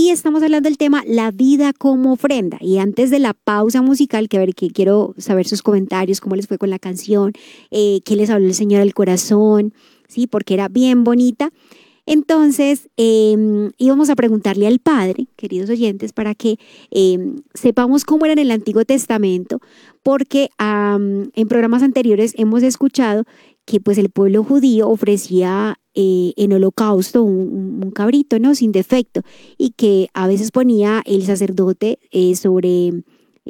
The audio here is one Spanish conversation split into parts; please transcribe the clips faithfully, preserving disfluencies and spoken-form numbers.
Hoy estamos hablando del tema la vida como ofrenda. Y antes de la pausa musical, que, a ver, que quiero saber sus comentarios, cómo les fue con la canción, eh, qué les habló el Señor al corazón, ¿sí? Porque era bien bonita. Entonces, eh, íbamos a preguntarle al Padre, queridos oyentes, para que eh, sepamos cómo era en el Antiguo Testamento, porque um, en programas anteriores hemos escuchado que pues el pueblo judío ofrecía eh, en holocausto un, un cabrito, ¿no? Sin defecto, y que a veces ponía el sacerdote eh, sobre eh,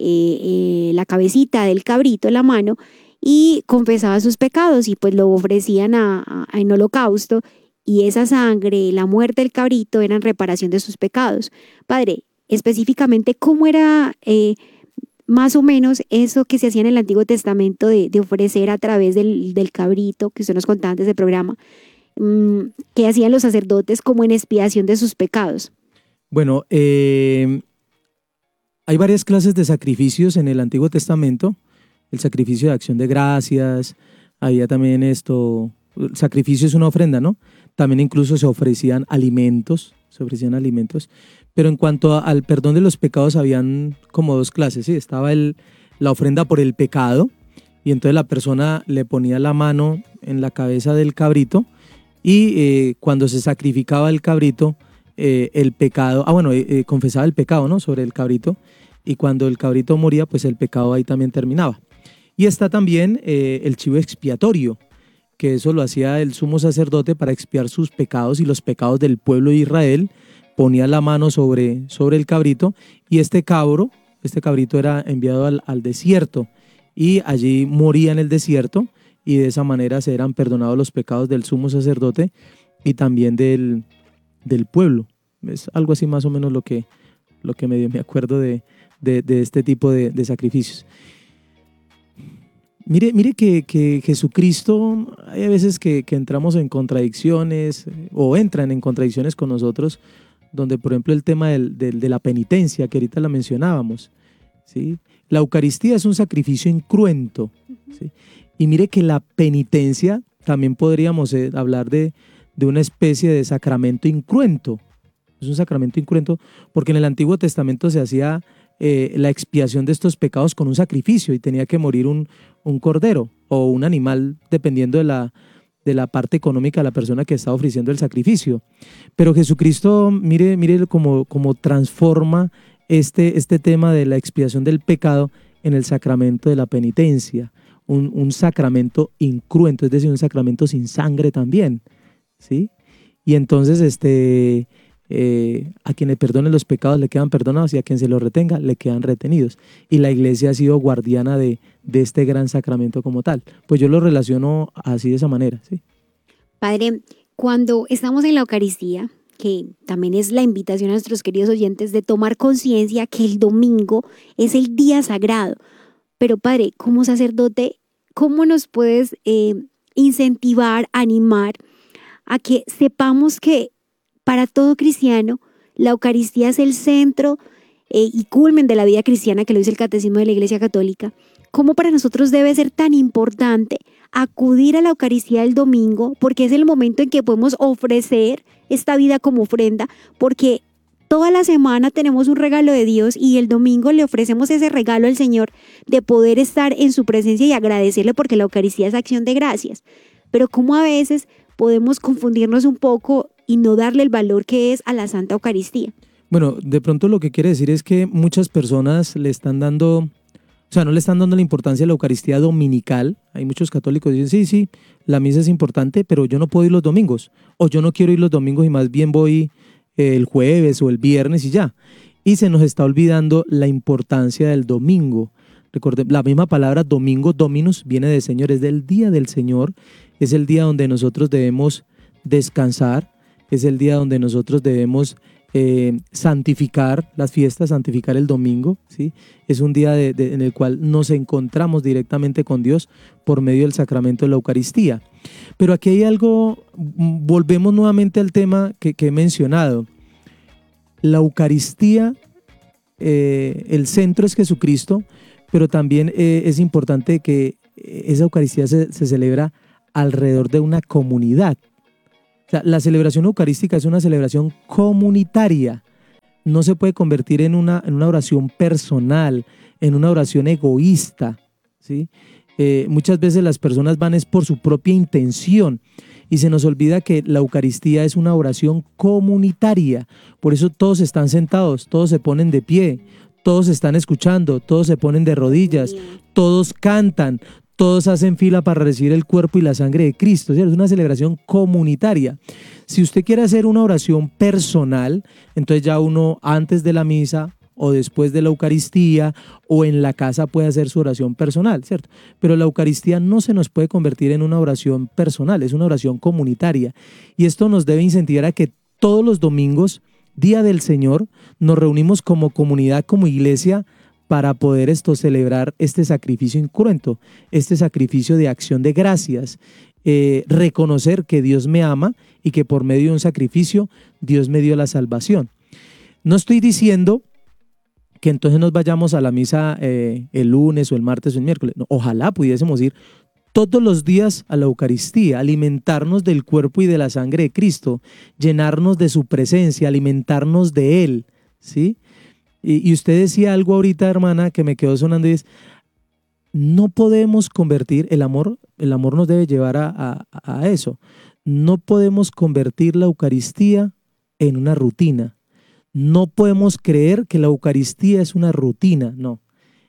eh, la cabecita del cabrito, la mano, y confesaba sus pecados y pues lo ofrecían a, a, en holocausto, y esa sangre, la muerte del cabrito eran reparación de sus pecados. Padre, específicamente, ¿cómo era eh, más o menos eso que se hacía en el Antiguo Testamento de, de ofrecer a través del, del cabrito, que usted nos contaba antes del programa, mmm, que hacían los sacerdotes como en expiación de sus pecados? Bueno, eh, hay varias clases de sacrificios en el Antiguo Testamento. El sacrificio de acción de gracias, había también esto, el sacrificio es una ofrenda, ¿no? También incluso se ofrecían alimentos, se ofrecían alimentos. Pero en cuanto a, al perdón de los pecados, habían como dos clases, ¿sí? Estaba el, la ofrenda por el pecado, y entonces la persona le ponía la mano en la cabeza del cabrito, y eh, cuando se sacrificaba el cabrito, eh, el pecado, ah bueno, eh, confesaba el pecado, ¿no? Sobre el cabrito, y cuando el cabrito moría, pues el pecado ahí también terminaba. Y está también eh, el chivo expiatorio, que eso lo hacía el sumo sacerdote para expiar sus pecados y los pecados del pueblo de Israel. Ponía la mano sobre, sobre el cabrito, y este cabro, este cabrito era enviado al, al desierto, y allí moría en el desierto, y de esa manera se eran perdonados los pecados del sumo sacerdote y también del, del pueblo. Es algo así más o menos lo que, lo que medio me acuerdo de, de, de este tipo de, de sacrificios. Mire, mire que, que Jesucristo, hay veces que, que entramos en contradicciones, o entran en contradicciones con nosotros, donde por ejemplo el tema del, del, de la penitencia, que ahorita la mencionábamos, ¿sí? La Eucaristía es un sacrificio incruento, ¿sí? Y mire que la penitencia también podríamos eh, hablar de, de una especie de sacramento incruento. Es un sacramento incruento porque en el Antiguo Testamento se hacía eh, la expiación de estos pecados con un sacrificio, y tenía que morir un, un cordero o un animal, dependiendo de la, de la parte económica de la persona que está ofreciendo el sacrificio. Pero Jesucristo, mire, mire cómo, cómo transforma este, este tema de la expiación del pecado en el sacramento de la penitencia, un, un sacramento incruento, es decir, un sacramento sin sangre también, ¿sí? Y entonces este, eh, a quien le perdone los pecados le quedan perdonados, y a quien se los retenga le quedan retenidos. Y la Iglesia ha sido guardiana de, de este gran sacramento como tal. Pues yo lo relaciono así, de esa manera, ¿sí? Padre, cuando estamos en la Eucaristía, que también es la invitación a nuestros queridos oyentes de tomar conciencia que el domingo es el día sagrado. Pero Padre, como sacerdote, ¿cómo nos puedes eh, incentivar, animar a que sepamos que para todo cristiano la Eucaristía es el centro eh, y culmen de la vida cristiana, que lo dice el Catecismo de la Iglesia Católica? ¿Cómo para nosotros debe ser tan importante acudir a la Eucaristía el domingo? Porque es el momento en que podemos ofrecer esta vida como ofrenda, porque toda la semana tenemos un regalo de Dios, y el domingo le ofrecemos ese regalo al Señor de poder estar en su presencia y agradecerle, porque la Eucaristía es acción de gracias. Pero cómo a veces podemos confundirnos un poco y no darle el valor que es a la Santa Eucaristía. Bueno, de pronto lo que quiere decir es que muchas personas le están dando, o sea, no le están dando la importancia a la Eucaristía dominical. Hay muchos católicos que dicen, sí, sí, la misa es importante, pero yo no puedo ir los domingos, o yo no quiero ir los domingos y más bien voy eh, el jueves o el viernes y ya. Y se nos está olvidando la importancia del domingo. Recordemos, la misma palabra domingo, dominus, viene de Señor, es del día del Señor, es el día donde nosotros debemos descansar, es el día donde nosotros debemos eh, santificar las fiestas, santificar el domingo, ¿sí? Es un día de, de, en el cual nos encontramos directamente con Dios por medio del sacramento de la Eucaristía. Pero aquí hay algo, volvemos nuevamente al tema que, que he mencionado. La Eucaristía, eh, el centro es Jesucristo, pero también eh, es importante que esa Eucaristía se, se celebra alrededor de una comunidad. O sea, la celebración eucarística es una celebración comunitaria. no se puede convertir en una, en una oración personal, en una oración egoísta, ¿sí? Eh, muchas veces las personas van es por su propia intención y se nos olvida que la Eucaristía es una oración comunitaria. Por eso todos están sentados, todos se ponen de pie, todos están escuchando, todos se ponen de rodillas, todos cantan, todos hacen fila para recibir el cuerpo y la sangre de Cristo. ¿Cierto? Es una celebración comunitaria. Si usted quiere hacer una oración personal, entonces ya uno antes de la misa o después de la Eucaristía o en la casa puede hacer su oración personal, ¿cierto? Pero la Eucaristía no se nos puede convertir en una oración personal, es una oración comunitaria. Y esto nos debe incentivar a que todos los domingos, Día del Señor, nos reunimos como comunidad, como iglesia, para poder esto celebrar este sacrificio incruento, este sacrificio de acción de gracias, eh, reconocer que Dios me ama y que por medio de un sacrificio Dios me dio la salvación. No estoy diciendo que entonces nos vayamos a la misa eh, el lunes o el martes o el miércoles. No, ojalá pudiésemos ir todos los días a la Eucaristía, alimentarnos del cuerpo y de la sangre de Cristo, llenarnos de su presencia, alimentarnos de Él, ¿sí? Y, y usted decía algo ahorita, hermana, que me quedó sonando y es, no podemos convertir, el amor, el amor nos debe llevar a, a, a eso, no podemos convertir la Eucaristía en una rutina. No podemos creer que la Eucaristía es una rutina, no.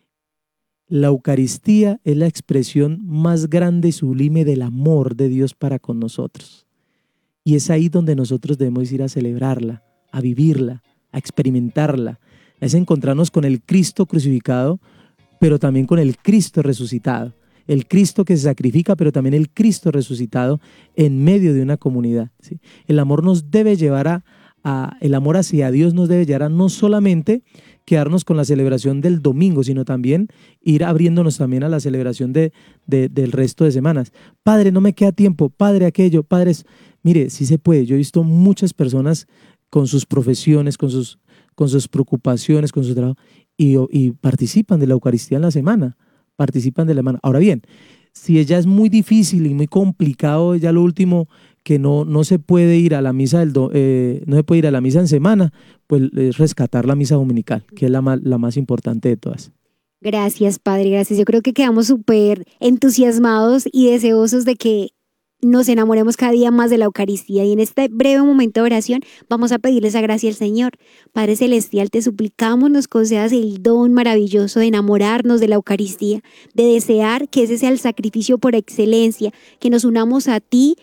La Eucaristía es la expresión más grande y sublime del amor de Dios para con nosotros. Y es ahí donde nosotros debemos ir a celebrarla, a vivirla, a experimentarla. Es encontrarnos con el Cristo crucificado, pero también con el Cristo resucitado. El Cristo que se sacrifica, pero también el Cristo resucitado en medio de una comunidad, ¿sí? El amor nos debe llevar a A, el amor hacia Dios nos debe llevar a no solamente quedarnos con la celebración del domingo, sino también ir abriéndonos también a la celebración de, de, del resto de semanas. Padre, no me queda tiempo, Padre, aquello, Padres, mire, sí se puede. Yo he visto muchas personas con sus profesiones, con sus, con sus preocupaciones, con su trabajo, y, y participan de la Eucaristía en la semana, participan de la semana. Ahora bien, si ella es muy difícil y muy complicado, ya lo último, que no, no se puede ir a la misa del do, eh, no se puede ir a la misa en semana, pues es rescatar la misa dominical, que es la más, la más importante de todas. Gracias, Padre, gracias. Yo creo que quedamos súper entusiasmados y deseosos de que nos enamoremos cada día más de la Eucaristía. Y en este breve momento de oración vamos a pedirle esa gracia al Señor. Padre Celestial, te suplicamos nos concedas el don maravilloso de enamorarnos de la Eucaristía, de desear que ese sea el sacrificio por excelencia, que nos unamos a ti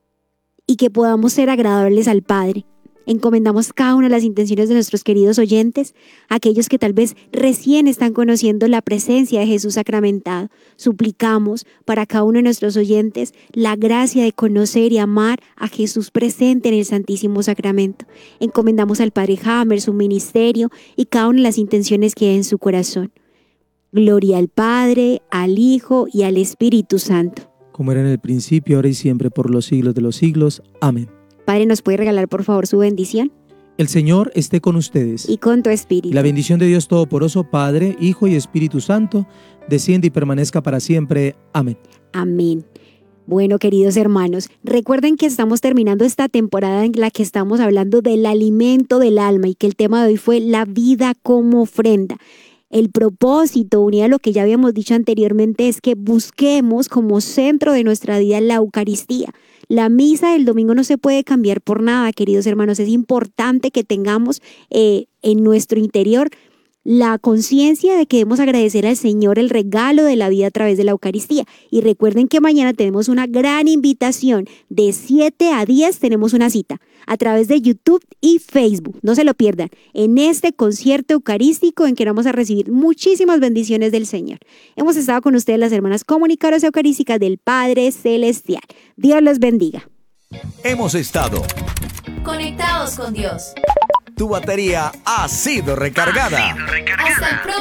y que podamos ser agradables al Padre. Encomendamos cada una de las intenciones de nuestros queridos oyentes, aquellos que tal vez recién están conociendo la presencia de Jesús sacramentado. Suplicamos para cada uno de nuestros oyentes la gracia de conocer y amar a Jesús presente en el Santísimo Sacramento. Encomendamos al Padre Hammer, su ministerio y cada una de las intenciones que hay en su corazón. Gloria al Padre, al Hijo y al Espíritu Santo. Como era en el principio, ahora y siempre, por los siglos de los siglos. Amén. Padre, ¿nos puede regalar por favor su bendición? El Señor esté con ustedes. Y con tu espíritu. La bendición de Dios Todopoderoso, Padre, Hijo y Espíritu Santo, desciende y permanezca para siempre. Amén. Amén. Bueno, queridos hermanos, recuerden que estamos terminando esta temporada en la que estamos hablando del alimento del alma y que el tema de hoy fue la vida como ofrenda. El propósito, unido a lo que ya habíamos dicho anteriormente, es que busquemos como centro de nuestra vida la Eucaristía. La misa del domingo no se puede cambiar por nada, queridos hermanos. Es importante que tengamos eh, en nuestro interior la conciencia de que debemos agradecer al Señor el regalo de la vida a través de la Eucaristía. Y recuerden que mañana tenemos una gran invitación. De siete a diez tenemos una cita a través de YouTube y Facebook. No se lo pierdan en este concierto eucarístico en que vamos a recibir muchísimas bendiciones del Señor. Hemos estado con ustedes las hermanas comunicadoras eucarísticas del Padre Celestial. Dios los bendiga. Hemos estado conectados con Dios. Tu batería ha sido recargada. Ha sido recargada. Hasta el próximo